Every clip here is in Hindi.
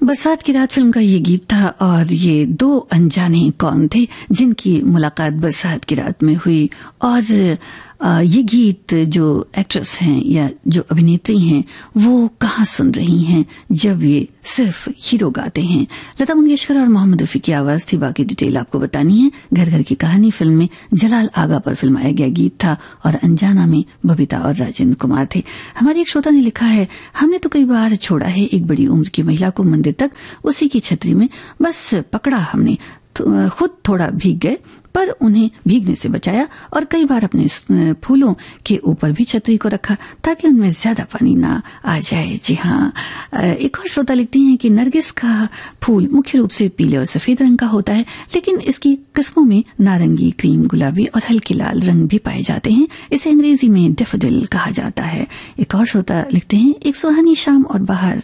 बरसात की रात फिल्म का ये गीत था और ये दो अनजाने कौन थे जिनकी मुलाकात बरसात की रात में हुई। और ये गीत जो एक्ट्रेस हैं या जो अभिनेत्री हैं वो कहाँ सुन रही हैं जब ये सिर्फ हीरो गाते हैं। लता मंगेशकर और मोहम्मद रफी की आवाज थी। बाकी डिटेल आपको बतानी है। घर घर की कहानी फिल्म में जलाल आगा पर फिल्माया गया गीत था और अनजाना में बबीता और राजेंद्र कुमार थे। हमारी एक श्रोता ने लिखा है, हमने तो कई बार छोड़ा है एक बड़ी उम्र की महिला को मंदिर तक, उसी की छतरी में बस पकड़ा हमने, खुद थोड़ा भीग गए पर उन्हें भीगने से बचाया और कई बार अपने फूलों के ऊपर भी छतरी को रखा ताकि उनमें ज्यादा पानी ना आ जाए। जी हाँ। एक और श्रोता लिखती हैं कि नरगिस का फूल मुख्य रूप से पीले और सफेद रंग का होता है, लेकिन इसकी किस्मों में नारंगी, क्रीम, गुलाबी और हल्के लाल रंग भी पाए जाते हैं। इसे अंग्रेजी में डैफोडिल कहा जाता है। एक और श्रोता लिखते हैं, एक सुहानी शाम और बाहर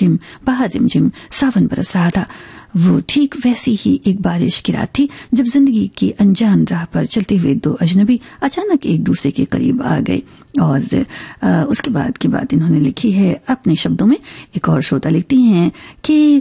रिमझिम सावन बरस रहा था। वो ठीक वैसी ही एक बारिश की रात थी जब जिंदगी की अनजान राह पर चलते हुए दो अजनबी अचानक एक दूसरे के करीब आ गए। और उसके बाद की बात इन्होंने लिखी है अपने शब्दों में। एक और श्रोता लिखती हैं कि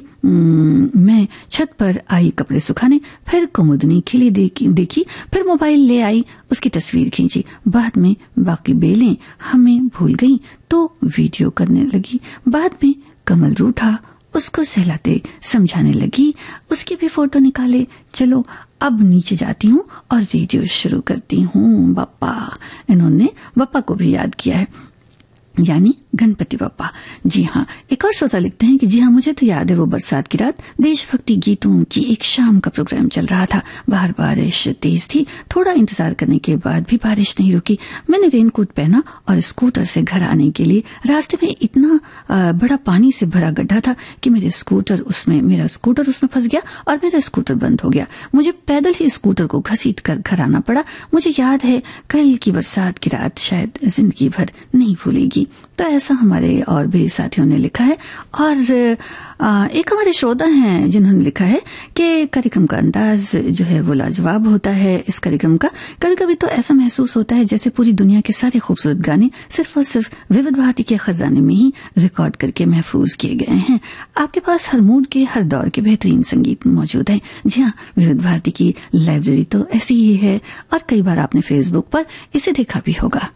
मैं छत पर आई कपड़े सुखाने, फिर कुमुदनी खिली देखी, फिर मोबाइल ले आई, उसकी तस्वीर खींची, बाद में बाकी बेलें हमें भूल गई तो वीडियो करने लगी, बाद में कमल रूठा, उसको सहलाते समझाने लगी, उसके भी फोटो निकाले, चलो अब नीचे जाती हूँ और रेडियो शुरू करती हूँ बप्पा। इन्होंने बप्पा को भी याद किया है, यानी गणपति बप्पा। जी हाँ। एक और श्रोता लिखते हैं कि जी हाँ, मुझे तो याद है वो बरसात की रात, देशभक्ति गीतों की एक शाम का प्रोग्राम चल रहा था। बाहर बारिश तेज थी, थोड़ा इंतजार करने के बाद भी बारिश नहीं रुकी। मैंने रेनकोट पहना और स्कूटर से घर आने के लिए रास्ते में इतना बड़ा पानी से भरा गड्ढा था कि मेरा स्कूटर उसमें फंस गया और मेरा स्कूटर बंद हो गया। मुझे पैदल ही स्कूटर को घसीट कर घर आना पड़ा। मुझे याद है कल की बरसात की रात शायद जिंदगी भर नहीं भूलेगी। तो ऐसा हमारे और भी साथियों ने लिखा है। और एक हमारे श्रोता हैं जिन्होंने लिखा है कि कार्यक्रम का अंदाज जो है वो लाजवाब होता है। इस कार्यक्रम का कभी कभी तो ऐसा महसूस होता है जैसे पूरी दुनिया के सारे खूबसूरत गाने सिर्फ और सिर्फ विविध भारती के खजाने में ही रिकॉर्ड करके महफूज किए गए हैं। आपके पास हर मूड के, हर दौर के बेहतरीन संगीत मौजूद है। जी हाँ, विविध भारती की लाइब्रेरी तो ऐसी ही है और कई बार आपने फेसबुक पर इसे देखा भी होगा।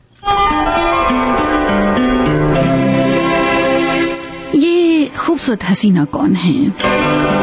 ये खूबसूरत हसीना कौन है?